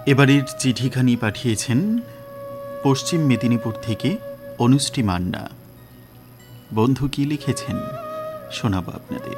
এবারের চিঠিখানি পাঠিয়েছেন পশ্চিম মেদিনীপুর থেকে অনুষ্টি মান্না। বন্ধু কি লিখেছেন শোনাব আপনাদের।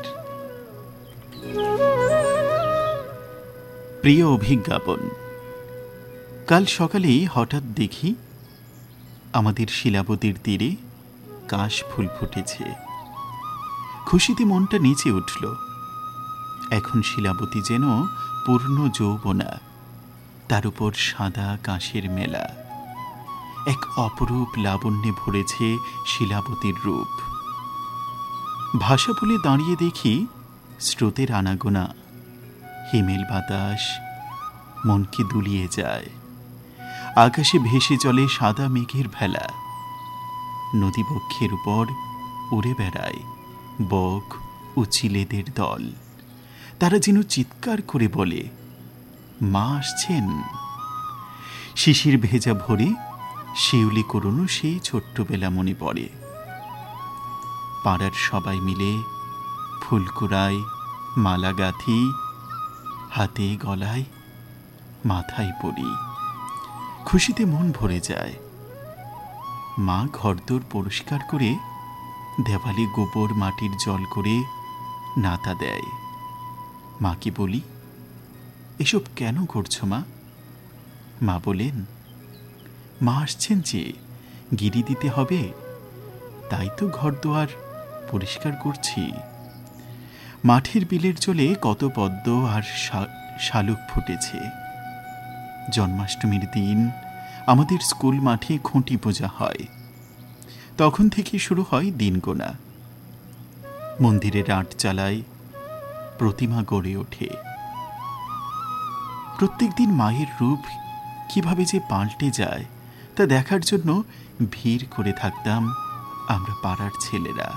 প্রিয় অভিজ্ঞাপন, কাল সকালেই হঠাৎ দেখি আমাদের শিলাবতীর তীরে কাশ ফুল ফুটেছে। খুশিতে মনটা নেচে উঠল। এখন শিলাবতী যেন পূর্ণ যৌবনা, তার উপর সাদা কাঁসের মেলা। এক অপরূপ লাবণ্যে ভরেছে শিলাবতীর রূপ। ভাষা বলে দাঁড়িয়ে দেখি স্রোতের আনাগোনা, হিমেল বাতাস মনকে দুলিয়ে যায়। আকাশে ভেসে চলে সাদা মেঘের ভেলা। নদীবক্ষের উপর উড়ে বেড়ায় বক ও চিলেদের দল। তারা যেন চিৎকার করে বলে, মা আসছেন। শিশির ভেজা ভরে শিউলি করুণও সেই ছোট্টবেলা মনে পড়ে। পাড়ার সবাই মিলে ফুলকুড়ায় মালা গাঁথি, হাতে গলায় মাথায় পরি। খুশিতে মন ভরে যায়। মা ঘরদোর পরিষ্কার করে দেওয়ালে গোবর মাটির জল করে নাতা দেয়। মাকে বলি, এসব কেন করছো মা? মা বলেন, মা আসছেন যে, গিরি দিতে হবে, তাই তো ঘরদোয়ার পরিষ্কার করছি। মাঠের বিলের জলে কত পদ্ম আর শালুক ফুটেছে। জন্মাষ্টমীর দিন আমাদের স্কুল মাঠে খুঁটি পূজা হয়। তখন থেকে শুরু হয় দিন গোনা। মন্দিরের আট চালায় প্রতিমা গড়ে ওঠে। প্রত্যেক দিন মায়ের রূপ কিভাবে যে পাল্টে যায় তা দেখার জন্য ভিড় করে থাকতাম আমরা পাড়ার ছেলেরা।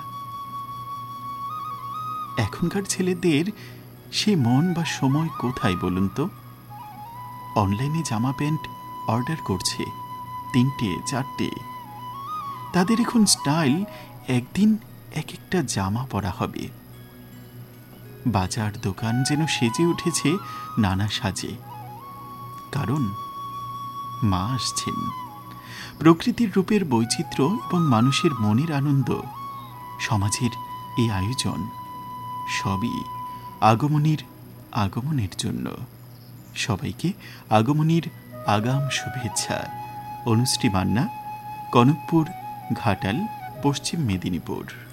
এখনকার ছেলেদের সে মন বা সময় কোথায় বলুন তো? অনলাইনে জামা প্যান্ট অর্ডার করছে 3টে 4টে। তাদের এখন স্টাইল, একদিন এক একটা জামা পরা হবে। বাজার দোকান যেন সেজে উঠেছে নানা সাজে। কারণ মা আসছেন। প্রকৃতির রূপের বৈচিত্র্য এবং মানুষের মনের আনন্দ, সমাজের এই আয়োজন সবই আগমনের জন্য। সবাইকে আগমনীর আগাম শুভেচ্ছা। অনুষ্টি মান্না, কনকপুর, ঘাটাল, পশ্চিম মেদিনীপুর।